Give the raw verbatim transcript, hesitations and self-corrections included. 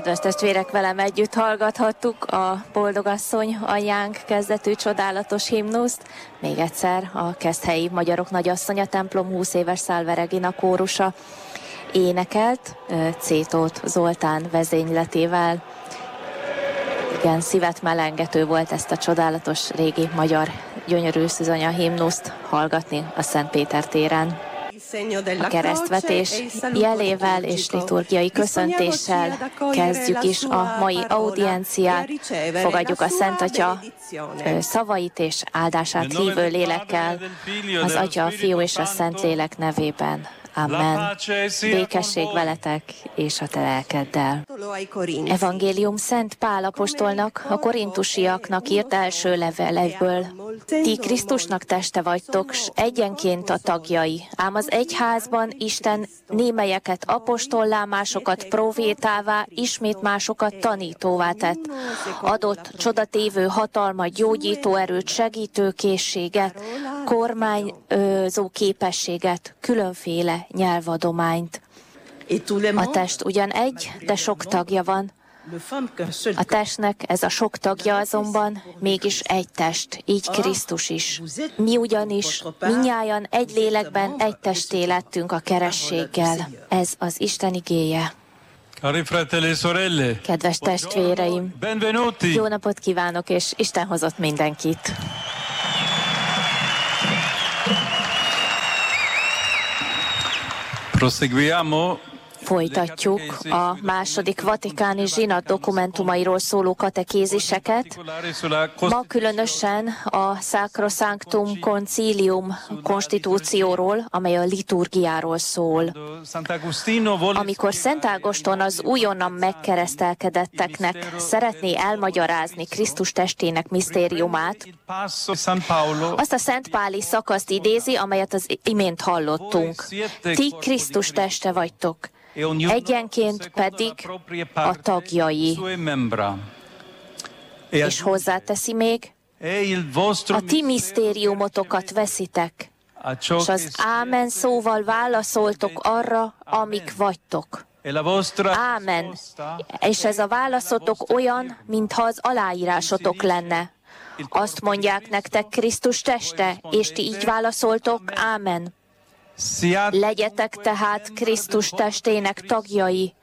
Kedves testvérek, velem együtt hallgathattuk a Boldogasszony anyánk kezdetű csodálatos himnuszt. Még egyszer a Keszthelyi Magyarok Nagyasszonya templom húsz éves Salve Regina kórusa énekelt Cétóth Zoltán vezényletével. Igen, szívet melengető volt ezt a csodálatos régi magyar gyönyörű szűzanya himnuszt hallgatni a Szent Péter téren. A keresztvetés jelével és liturgiai köszöntéssel kezdjük is a mai audienciát. Fogadjuk a Szent Atya szavait és áldását hívő lélekkel, az Atya, a Fiú és a Szentlélek nevében. Amen. Békesség veletek és a te lelkeddel. Evangélium Szent Pál apostolnak, a korintusiaknak írt első levelekből. Ti Krisztusnak teste vagytok, s egyenként a tagjai. Ám az egyházban Isten némelyeket apostollá, másokat profétává, ismét másokat tanítóvá tett. Adott csodatévő hatalmat, gyógyító erőt, segítő készséget, kormányzó képességet, különféle nyelvadományt. A test ugyan egy, de sok tagja van. A testnek ez a sok tagja azonban mégis egy test, így Krisztus is. Mi ugyanis mindnyájan egy lélekben egy testé lettünk a kerességgel. Ez az Isten igéje. Kedves testvéreim, jó napot kívánok, és Isten hozott mindenkit. Proseguiamo. Folytatjuk a második vatikáni zsinat dokumentumairól szóló katekéziseket. Ma különösen a Sacrosanctum Concilium konstitúcióról, amely a liturgiáról szól. Amikor Szent Ágoston az újonnan megkeresztelkedetteknek szeretné elmagyarázni Krisztus testének misztériumát, azt a Szent Páli szakaszt idézi, amelyet az imént hallottunk. Ti Krisztus teste vagytok, egyenként pedig a tagjai. És hozzáteszi még, a ti misztériumotokat veszitek, és az ámen szóval válaszoltok arra, amik vagytok. Ámen. És ez a válaszotok olyan, mintha az aláírásotok lenne. Azt mondják nektek Krisztus teste, és ti így válaszoltok, ámen. Legyetek tehát Krisztus testének tagjai,